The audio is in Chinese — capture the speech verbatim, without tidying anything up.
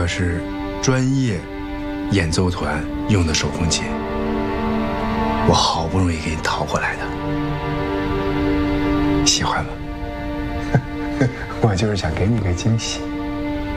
可是专业演奏团用的手风琴，我好不容易给你讨回来的，喜欢吗？ 我就是想给你个惊喜。